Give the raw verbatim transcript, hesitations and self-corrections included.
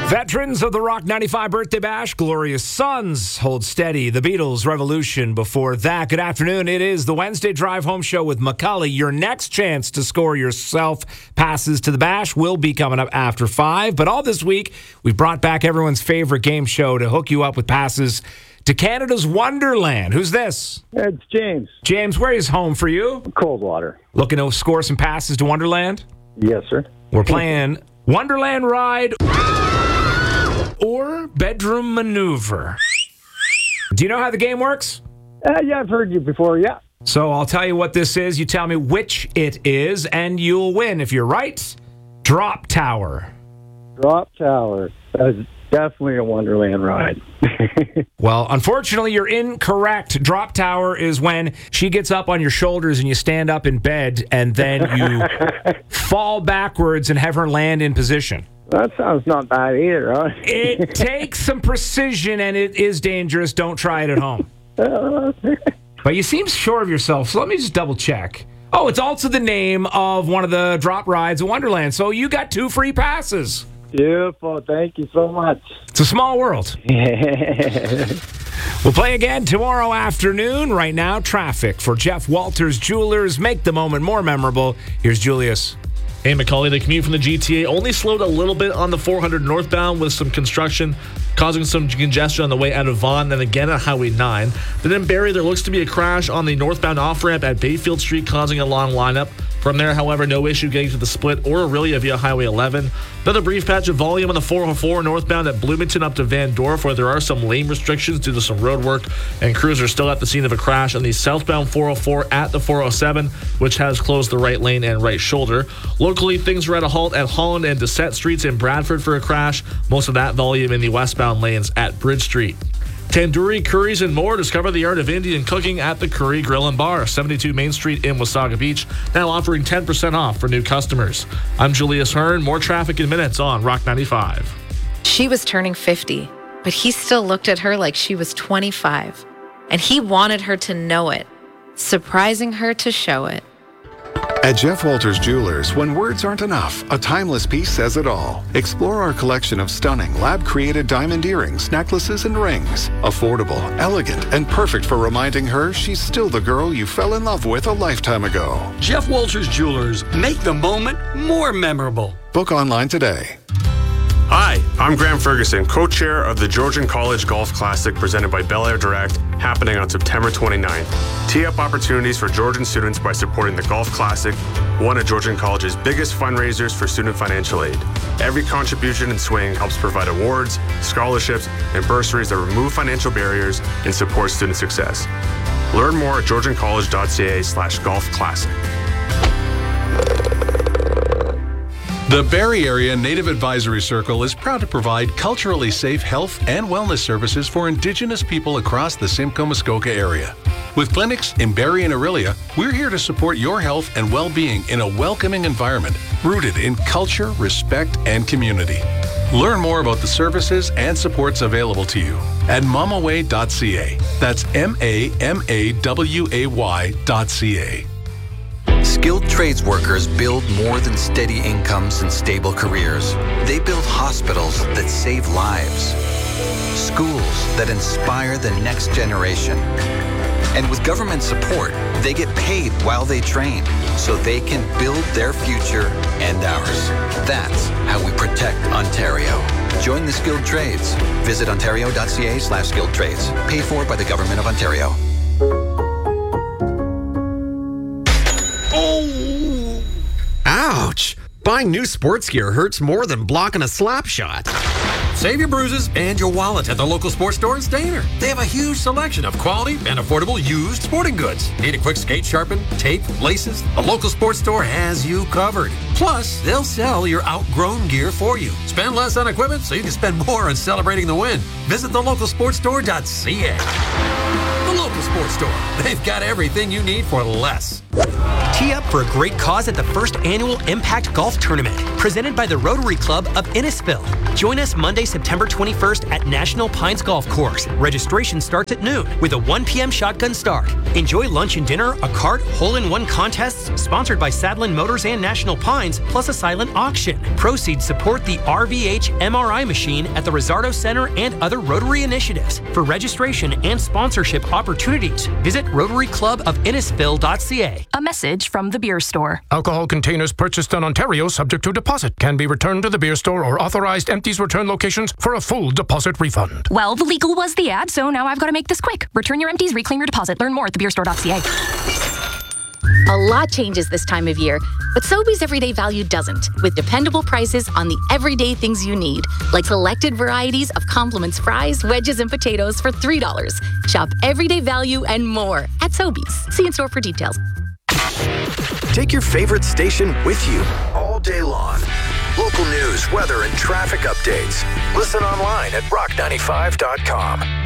Veterans of the Rock ninety-five Birthday Bash, Glorious Sons, Hold Steady, The Beatles, Revolution before that. Good afternoon. It is the Wednesday Drive Home Show with McCully. Your next chance to score yourself passes to the Bash will be coming up after five. But all this week, we've brought back everyone's favorite game show to hook you up with passes to Canada's Wonderland. Who's this? It's James. James, where is home for you? Coldwater. Looking to score some passes to Wonderland? Yes, sir. We're playing Wonderland Ride or Bedroom Maneuver. Do you know how the game works? Uh, yeah, I've heard you before, yeah. So I'll tell you what this is. You tell me which it is, and you'll win. If you're right, Drop Tower. Drop Tower. That's definitely a Wonderland ride. Well, unfortunately, you're incorrect. Drop Tower is when she gets up on your shoulders and you stand up in bed, and then you fall backwards and have her land in position. That sounds not bad either, huh? It takes some precision, and it is dangerous. Don't try it at home. But you seem sure of yourself, so let me just double check. Oh, it's also the name of one of the drop rides at Wonderland, so you got two free passes. Beautiful. Thank you so much. It's a small world. We'll play again tomorrow afternoon. Right now, traffic for Jeff Walters Jewelers. Make the moment more memorable. Here's Julius. Hey, McCully, the commute from the G T A only slowed a little bit on the four hundred northbound with some construction causing some congestion on the way out of Vaughan, then again at Highway nine. Then in Barrie, there looks to be a crash on the northbound off-ramp at Bayfield Street, causing a long lineup. From there, however, no issue getting to the split or Aurelia via Highway eleven. Another brief patch of volume on the four oh four northbound at Bloomington up to Van Dorf, where there are some lane restrictions due to some road work, and crews are still at the scene of a crash on the southbound four oh four at the four oh seven, which has closed the right lane and right shoulder. Locally, things are at a halt at Holland and Dissett Streets in Bradford for a crash. Most of that volume in the westbound lanes at Bridge Street. Tandoori curries and more. Discover the art of Indian cooking at the Curry Grill and Bar, seventy-two Main Street in Wasaga Beach, now offering ten percent off for new customers. I'm Julius Hearn. More traffic in minutes on Rock ninety-five. She was turning fifty, but he still looked at her like she was twenty-five. And he wanted her to know it, surprising her to show it. At Jeff Walters Jewelers, when words aren't enough, a timeless piece says it all. Explore our collection of stunning lab-created diamond earrings, necklaces, and rings. Affordable, elegant, and perfect for reminding her she's still the girl you fell in love with a lifetime ago. Jeff Walters Jewelers. Make the moment more memorable. Book online today. Hi, I'm Graham Ferguson, co-chair of the Georgian College Golf Classic presented by Bel Air Direct, happening on September twenty-ninth. Tee up opportunities for Georgian students by supporting the Golf Classic, one of Georgian College's biggest fundraisers for student financial aid. Every contribution and swing helps provide awards, scholarships, and bursaries that remove financial barriers and support student success. Learn more at georgiancollege.ca slash golf classic. The Barrie Area Native Advisory Circle is proud to provide culturally safe health and wellness services for Indigenous people across the Simcoe-Muskoka area. With clinics in Barrie and Aurelia, we're here to support your health and well-being in a welcoming environment rooted in culture, respect, and community. Learn more about the services and supports available to you at mamaway dot c a. That's M A M A W A Y dot C A. Skilled trades workers build more than steady incomes and stable careers. They build hospitals that save lives, schools that inspire the next generation. And with government support, they get paid while they train so they can build their future and ours. That's how we protect Ontario. Join the skilled trades. Visit ontario dot c a slash skilled trades. Paid for by the Government of Ontario. Ouch! Buying new sports gear hurts more than blocking a slap shot. Save your bruises and your wallet at the local sports store in Stayner. They have a huge selection of quality and affordable used sporting goods. Need a quick skate sharpen, tape, laces? The local sports store has you covered. Plus, they'll sell your outgrown gear for you. Spend less on equipment so you can spend more on celebrating the win. Visit the local sports store dot c a. The local sports store. They've got everything you need for less. Tee up for a great cause at the first annual Impact Golf Tournament, presented by the Rotary Club of Innisfil. Join us Monday, September twenty-first at National Pines Golf Course. Registration starts at noon with a one p.m. shotgun start. Enjoy lunch and dinner, a cart, hole-in-one contests sponsored by Sadlin Motors and National Pines, plus a silent auction. Proceeds support the R V H M R I machine at the Rizzardo Center and other Rotary initiatives. For registration and sponsorship opportunities, visit rotary club of innisfil dot c a. A message from the beer store. Alcohol containers purchased in Ontario subject to deposit can be returned to the beer store or authorized empties return locations for a full deposit refund. Well, the legal was the ad, so now I've got to make this quick. Return your empties, reclaim your deposit. Learn more at the beer store dot c a. A lot changes this time of year, but Sobeys Everyday Value doesn't, with dependable prices on the everyday things you need, like selected varieties of Compliments fries, wedges, and potatoes for three dollars. Shop Everyday Value and more at Sobeys. See in store for details. Take your favorite station with you all day long. Local news, weather, and traffic updates. Listen online at rock ninety-five dot com.